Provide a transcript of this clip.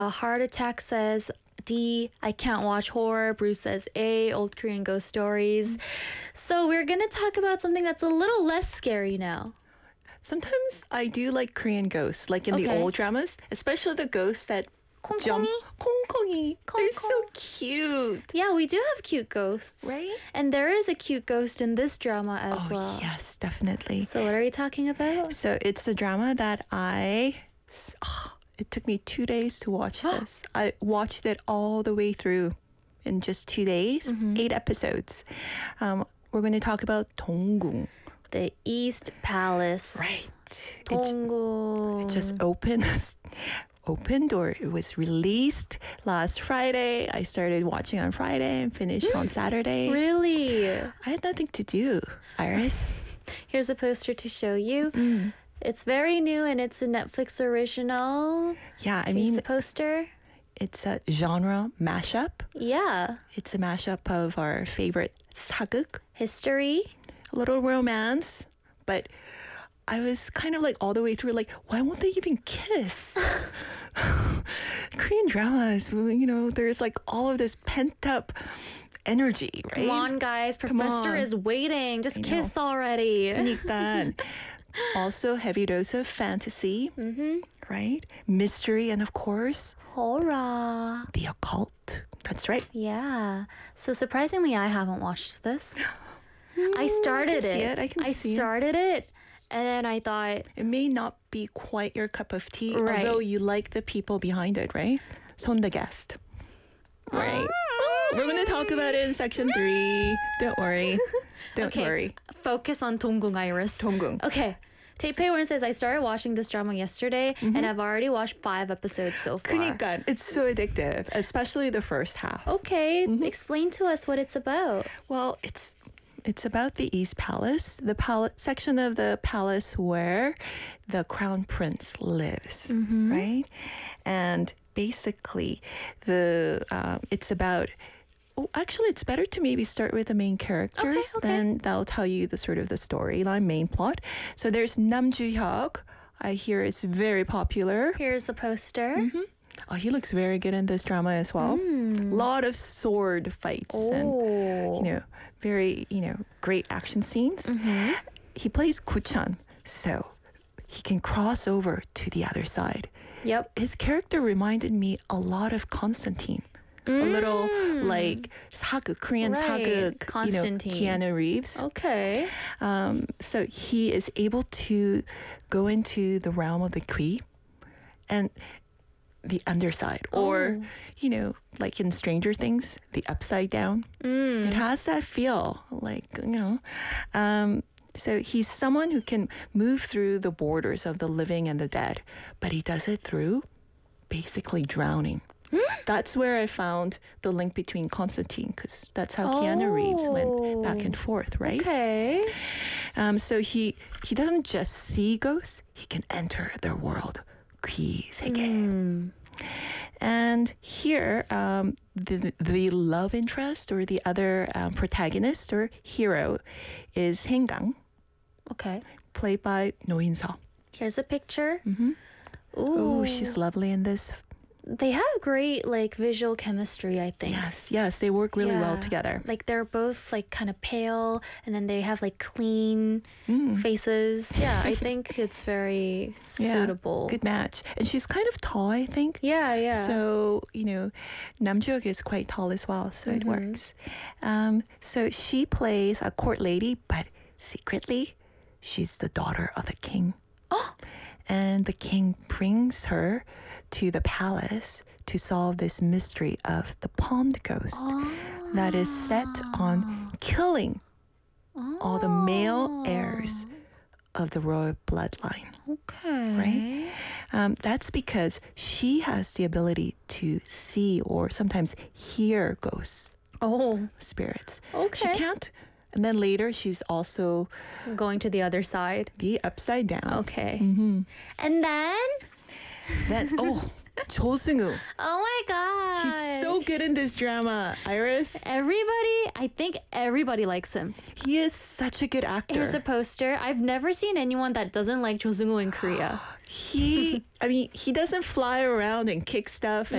Heart Attack says D, I can't watch horror. Bruce says A, old Korean ghost stories. So we're going to talk about something that's a little less scary now. Sometimes I do like Korean ghosts, like in the old dramas, especially the ghosts that jump. 콩콩이. They're so cute. Yeah, we do have cute ghosts. Right? And there is a cute ghost in this drama as well. Yes, definitely. So what are we talking about? So it's a drama that it took me 2 days to watch this. I watched it all the way through in just 2 days, 8 episodes. We're going to talk about 동궁. The East Palace. Right. 동궁. It just opened or it was released last Friday. I started watching on Friday and finished on Saturday. Really? I had nothing to do, Iris. Here's a poster to show you. It's very new and it's a Netflix original. Yeah, I Here's mean, the poster. it's a genre mashup. Yeah. It's a mashup of our favorite 사극, History. a little romance, but I was kind of like all the way through like, why won't they even kiss? Korean dramas, there's like all of this pent up energy, right? Come on, guys. Professor on. is waiting. Just I know. kiss already. 그러니까. Also, heavy dose of fantasy, right? Mystery, and of course, Horror. the occult. That's right. Yeah. So surprisingly, I haven't watched this. I started see it. I can see it. started it, and then I thought, It may not be quite your cup of tea, Right. although you like the people behind it, right? 손 the guest. Right. We're going to talk about it in section 3. Don't worry. Don't okay, worry. focus on 동궁, Iris. 동궁. Okay. Taipei says, I started watching this drama yesterday, and I've already watched 5 episodes so far. 그러니까 it's so addictive, especially the first half. Okay, explain to us what it's about. Well, it's about the East Palace, the section of the palace where the crown prince lives, right? And basically, it's about. Oh, actually, it's better to maybe start with the main characters. Okay. Then that'll tell you the sort of the storyline, main plot. So there's Nam Joo-hyuk. I hear it's very popular. Here's the poster. Oh, he looks very good in this drama as well. Lot of sword fights and very great action scenes. He plays Kuchan, so he can cross over to the other side. Yep. His character reminded me a lot of Constantine. A little like 사극, Korean Right. 사극, Constantine. Keanu Reeves. Okay. So he is able to go into the realm of the Kree and the underside, or like in Stranger Things, the upside down. It has that feel, like So he's someone who can move through the borders of the living and the dead, but he does it through basically drowning. That's where I found the link between Constantine, because that's how Keanu Reeves went back and forth, right? Okay. So he doesn't just see ghosts, he can enter their world. 귀 세계. And here, the love interest or the other protagonist or hero is Haengang, Okay. played by No In-seo. Here's a picture. Oh, she's lovely in this. They have great visual chemistry, I think. Yes, they work really well Yeah. together. Like they're both kind of pale, and then they have clean faces. Yeah, I think it's very suitable. Good match. And she's kind of tall, I think. Yeah. So, Nam Joo-hyuk is quite tall as well, so it works. So she plays a court lady, but secretly, she's the daughter of the king. And the king brings her to the palace to solve this mystery of the pond ghost that is set on killing all the male heirs of the royal bloodline. Okay. Right? That's because she has the ability to see or sometimes hear ghosts, Oh, spirits. okay. She can't. And then later, she's also Going to the other side. the upside down. Okay. And then? Then, Cho Seung-woo. Oh my god. He's so good in this drama, Iris. I think everybody likes him. He is such a good actor. Here's a poster. I've never seen anyone that doesn't like Cho Seung-woo in Korea. He doesn't fly around and kick stuff